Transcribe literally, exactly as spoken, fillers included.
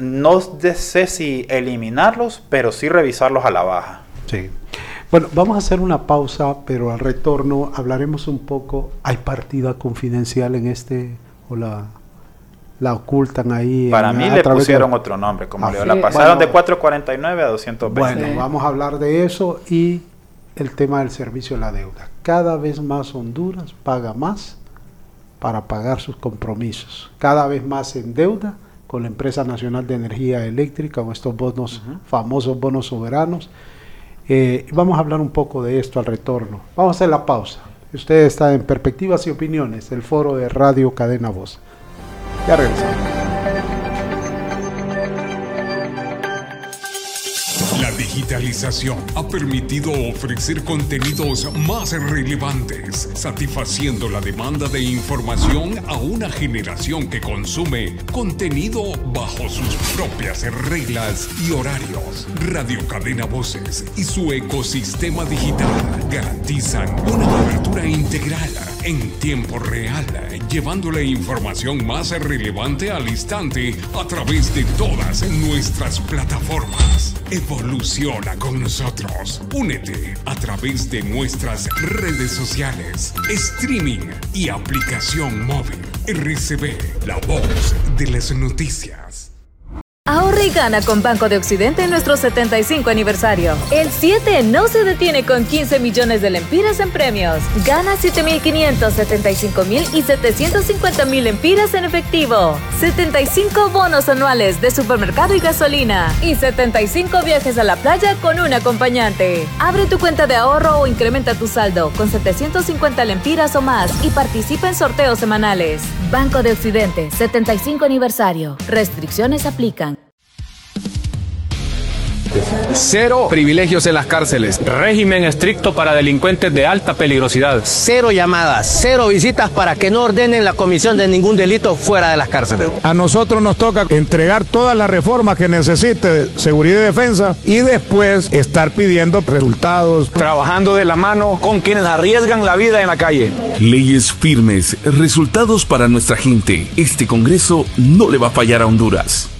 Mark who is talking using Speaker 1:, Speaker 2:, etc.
Speaker 1: no sé si eliminarlos, pero sí revisarlos a la baja.
Speaker 2: Sí. Bueno, vamos a hacer una pausa, pero al retorno hablaremos un poco. ¿Hay partida confidencial en este o la, la ocultan ahí?
Speaker 1: Para
Speaker 2: en,
Speaker 1: mí le pusieron de... otro nombre, como ah, Leo. Sí. La pasaron bueno, de cuatrocientos cuarenta y nueve a doscientos veinte.
Speaker 2: Bueno, vamos a hablar de eso y el tema del servicio de la deuda. Cada vez más Honduras paga más para pagar sus compromisos. Cada vez más se endeuda con la Empresa Nacional de Energía Eléctrica, con estos bonos, uh-huh. famosos bonos soberanos. Eh, vamos a hablar un poco de esto al retorno. Vamos a hacer la pausa. Usted está en Perspectivas y Opiniones, el foro de Radio Cadena Voz. Ya regresamos.
Speaker 3: La digitalización ha permitido ofrecer contenidos más relevantes, satisfaciendo la demanda de información a una generación que consume contenido bajo sus propias reglas y horarios. Radio Cadena Voces y su ecosistema digital garantizan una cobertura integral en tiempo real, llevándole información más relevante al instante a través de todas nuestras plataformas. Evoluciona con nosotros. Únete a través de nuestras redes sociales, streaming y aplicación móvil. R C B, la voz de las noticias.
Speaker 4: Ahorra y gana con Banco de Occidente en nuestro setenta y cinco aniversario. El siete no se detiene con quince millones de lempiras en premios. Gana siete mil quinientos, setenta y cinco mil y setecientos cincuenta mil lempiras en efectivo. setenta y cinco bonos anuales de supermercado y gasolina. Y setenta y cinco viajes a la playa con un acompañante. Abre tu cuenta de ahorro o incrementa tu saldo con setecientos cincuenta lempiras o más y participa en sorteos semanales. Banco de Occidente, setenta y cinco aniversario. Restricciones aplican.
Speaker 5: Cero privilegios en las cárceles. Régimen estricto para delincuentes de alta peligrosidad.
Speaker 6: Cero llamadas, cero visitas para que no ordenen la comisión de ningún delito fuera de las cárceles.
Speaker 7: A nosotros nos toca entregar todas las reformas que necesite seguridad y defensa y después estar pidiendo resultados.
Speaker 5: Trabajando de la mano con quienes arriesgan la vida en la calle.
Speaker 8: Leyes firmes, resultados para nuestra gente. Este Congreso no le va a fallar a Honduras.